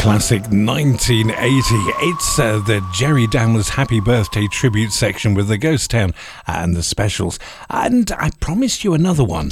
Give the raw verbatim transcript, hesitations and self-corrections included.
classic nineteen eighty. It's uh, the Jerry Downwards Happy Birthday tribute section with the Ghost Town and the Specials. And I promised you another one.